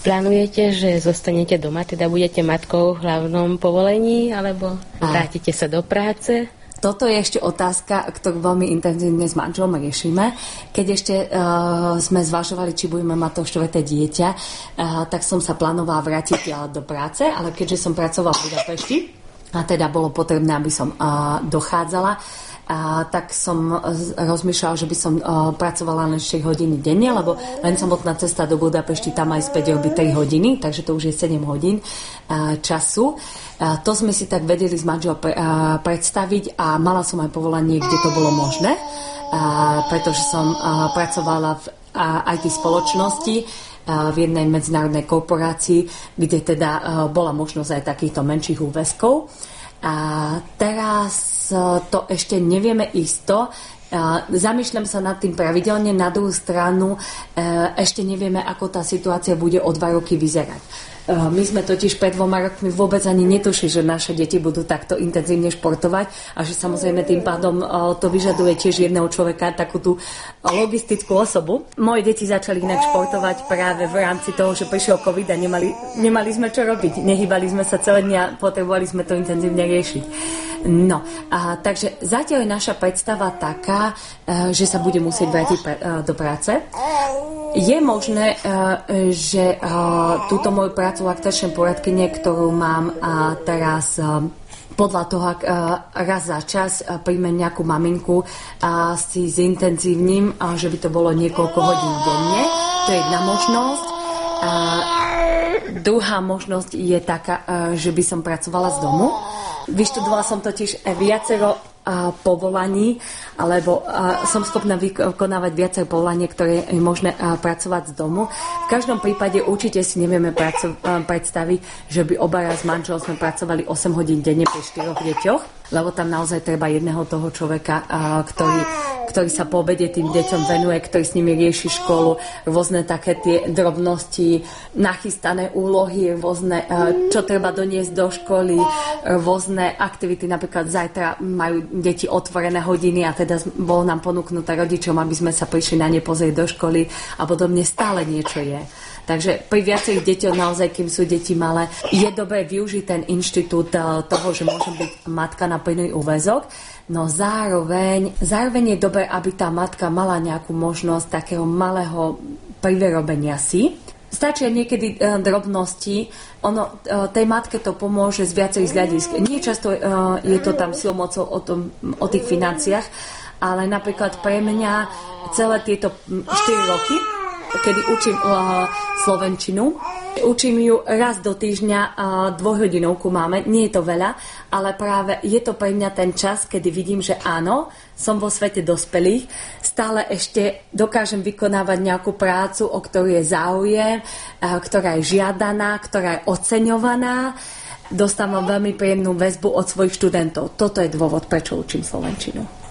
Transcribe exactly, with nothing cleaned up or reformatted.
Plánujete, že zostanete doma, teda budete matkou v hlavnom povolení, alebo vrátite sa do práce? Toto je ešte otázka, ktorú veľmi intenzívne s manželom riešime. Keď ešte uh, sme zvažovali, či budeme mať to štvrté dieťa, uh, tak som sa plánovala vrátiť uh, do práce, ale keďže som pracovala v Budapešti, a teda bolo potrebné, aby som uh, dochádzala, a tak som rozmýšľala, že by som uh, pracovala len štyri hodiny denne, lebo len samotná cesta do Budapešti tam aj späť robí tri hodiny, takže to už je sedem hodín uh, času. Uh, to sme si tak vedeli s manželom pre, uh, predstaviť a mala som aj povolanie, kde to bolo možné, uh, pretože som uh, pracovala v uh, í té spoločnosti uh, v jednej medzinárodnej korporácii, kde teda uh, bola možnosť aj takýchto menších úväzkov. A teraz to ešte nevieme isto. Zamýšľam sa nad tým pravidelne. Na druhú stranu ešte nevieme, ako tá situácia bude o dva roky vyzerať. My sme totiž pred dvoma rokmi vôbec ani netušili, že naše deti budú takto intenzívne športovať a že samozrejme tým pádom to vyžaduje tiež jedného človeka, takú tú logistickú osobu. Moje deti začali inak športovať práve v rámci toho, že prišiel COVID a nemali, nemali sme čo robiť. Nehýbali sme sa celé dňa, potrebovali sme to intenzívne riešiť. No, a, takže zatiaľ je naša predstava taká, že sa bude musieť vrátiť pre, do práce. Je možné, že túto moju prácu laktačnej poradkyne, ktorú mám teraz podľa toho, ak raz za čas príjme nejakú maminku a si zintenzívnym, že by to bolo niekoľko hodín denne. To je jedna možnosť. A druhá možnosť je taká, že by som pracovala z domu. Vyštudovala som totiž viacero a povolaní, alebo a, som schopná vykonávať viacej povolanie, ktoré je možné a, pracovať z domu. V každom prípade určite si nevieme praco- a, predstaviť, že by obaja s manželom sme pracovali osem hodín denne pri štyroch deťoch, lebo tam naozaj treba jedného toho človeka, a, ktorý, ktorý sa po obede tým deťom venuje, ktorý s nimi rieši školu, rôzne také tie drobnosti, nachystané úlohy, rôzne, a, čo treba doniesť do školy, rôzne aktivity, napríklad zajtra majú deti otvorené hodiny a teda bolo nám ponúknuté rodičom, aby sme sa prišli na ne pozrieť do školy a podobne, stále niečo je. Takže pri viacerých deťoch naozaj, kým sú deti malé, je dobré využiť ten inštitút toho, že môžem byť matka na plný úväzok, no zároveň, zároveň je dobré, aby tá matka mala nejakú možnosť takého malého privyrobenia si. Stačia niekedy uh, drobnosti, ono, uh, tej matke to pomôže z viacerých hľadisk. Nie často uh, je to tam silou mocou o, tom, o tých financiách, ale napríklad pre mňa celé tieto štyri roky, kedy učím uh, slovenčinu, učím ju raz do týždňa, uh, dvojhodinovku máme, nie je to veľa, ale práve je to pre mňa ten čas, kedy vidím, že áno, som vo svete dospelých, stále ešte dokážem vykonávať nejakú prácu, o ktorú je záujem, ktorá je žiadaná, ktorá je oceňovaná. Dostávam veľmi príjemnú väzbu od svojich študentov. Toto je dôvod, prečo učím slovenčinu.